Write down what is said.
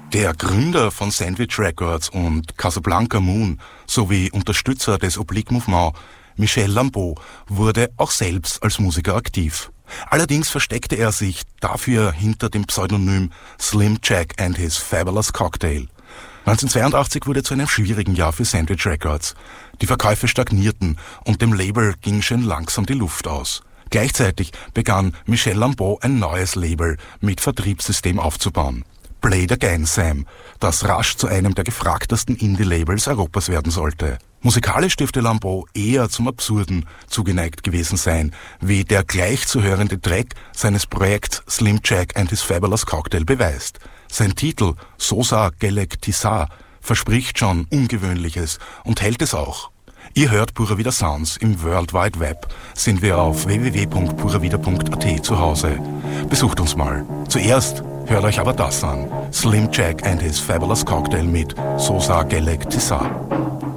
Der Gründer von Sandwich Records und Casablanca Moon sowie Unterstützer des Oblique Movement, Michel Lambeau, wurde auch selbst als Musiker aktiv. Allerdings versteckte er sich dafür hinter dem Pseudonym Slim Jack and his Fabulous Cocktail. 1982 wurde zu einem schwierigen Jahr für Sandwich Records. Die Verkäufe stagnierten und dem Label ging schon langsam die Luft aus. Gleichzeitig begann Michel Lambeau ein neues Label mit Vertriebssystem aufzubauen. Play it Again Sam, das rasch zu einem der gefragtesten Indie-Labels Europas werden sollte. Musikalisch dürfte Lambeau eher zum Absurden zugeneigt gewesen sein, wie der gleich zu hörende Track seines Projekts Slim Jack and his Fabulous Cocktail beweist. Sein Titel Sosa Gelek Tissa verspricht schon Ungewöhnliches und hält es auch. Ihr hört Pura Vida Sounds. Im World Wide Web sind wir auf www.puravida.at zu Hause. Besucht uns mal. Zuerst hört euch aber das an. Slim Jack and his Fabulous Cocktail mit Sosa Gelek Tissa.